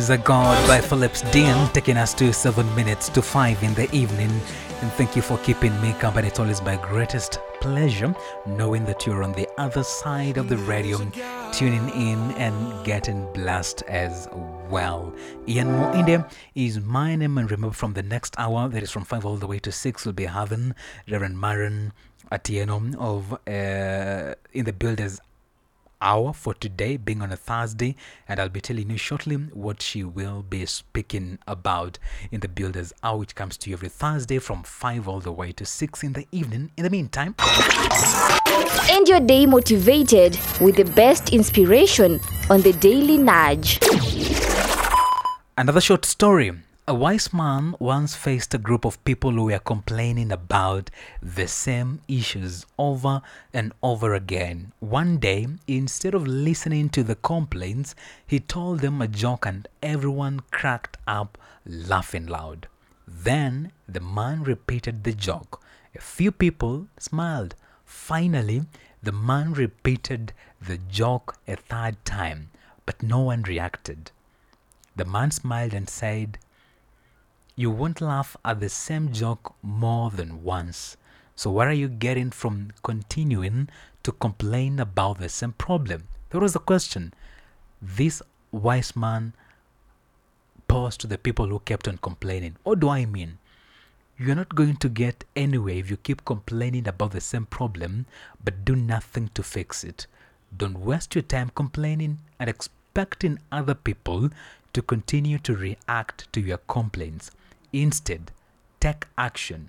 Is a God by Phillips Dean, taking us to 7 minutes to 5 in the evening. And thank you for keeping me company. It's always my greatest pleasure knowing that you're on the other side of the radio, tuning in and getting blessed as well. Ian Mo India is my name, and remember, from the next hour, that is from 5 all the way to 6, we'll be having Reverend Maran Atieno of in the Builders Hour for today, being on a Thursday, and I'll be telling you shortly what she will be speaking about in the Builders Hour, which comes to you every Thursday from 5 all the way to 6 in the evening. In the meantime, end your day motivated with the best inspiration on the Daily Nudge. Another short story. A wise man once faced a group of people who were complaining about the same issues over and over again. One day, instead of listening to the complaints, he told them a joke and everyone cracked up laughing loud. Then the man repeated the joke. A few people smiled. Finally, the man repeated the joke a third time, but no one reacted. The man smiled and said, "You won't laugh at the same joke more than once. So what are you getting from continuing to complain about the same problem?" There was a question this wise man posed to the people who kept on complaining. What do I mean? You're not going to get anywhere if you keep complaining about the same problem but do nothing to fix it. Don't waste your time complaining and expecting other people to continue to react to your complaints. Instead, take action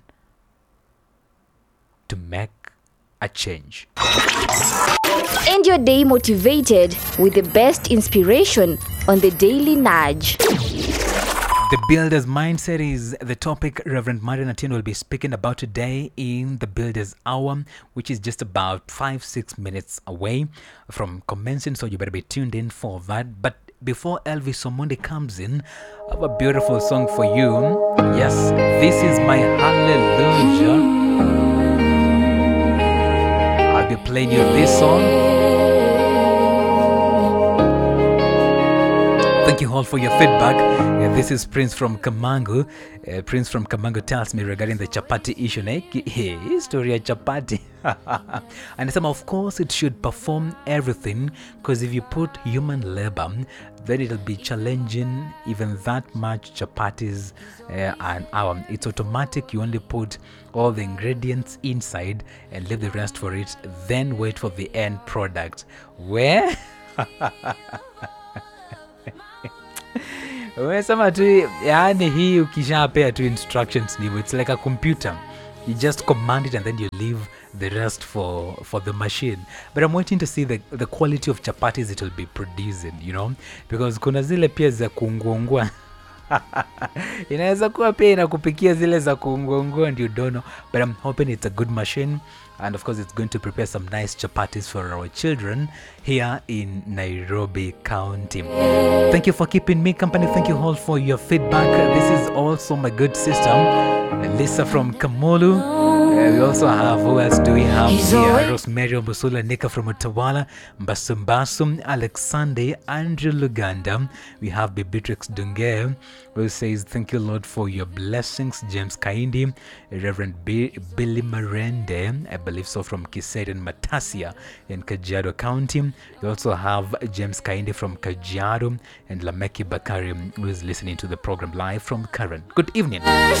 to make a change. End your day motivated with the best inspiration on the Daily Nudge. The Builder's Mindset is the topic Reverend Maran Atieno will be speaking about today in the Builder's Hour, which is just about 5-6 minutes away from commencing, so you better be tuned in for that. But before Elvis Omondi comes in, I have a beautiful song for you. Yes, this is my hallelujah. I'll be playing you this song. Thank you all for your feedback. This is Prince from Kamangu. Prince from Kamangu tells me regarding the chapati issue. History of chapati. And some, of course, it should perform everything, because if you put human labor, then it'll be challenging even that much chapatis an hour. It's automatic. You only put all the ingredients inside and leave the rest for it. Then wait for the end product. Where? Umesema tu, yani hii ukishapea tu instructions nivo, it's like a computer. You just command it and then you leave the rest for the machine. But I'm waiting to see the quality of chapatis it will be producing, you know, because kuna zile pia za kuungua. Inaweza kuwa pia inakupikia zile za kuungua and you don't know. But I'm hoping it's a good machine. And of course, it's going to prepare some nice chapatis for our children here in Nairobi County. Thank you for keeping me company. Thank you all for your feedback. This is also my good sister, Lisa from Kamolu. We also have, who else do we have here? Rosemary Musula, Nika from Utawala, Mbasumbasum, Alexander, Andrew Luganda. We have Beatrix Dunge, who says, "Thank you, Lord, for your blessings." James Kaindi, Reverend Billy Marende, I believe so, from Kised and Matasia in Kajiado County. We also have James Kaindi from Kajiado and Lameki Bakari, who is listening to the program live from Karen. Good evening.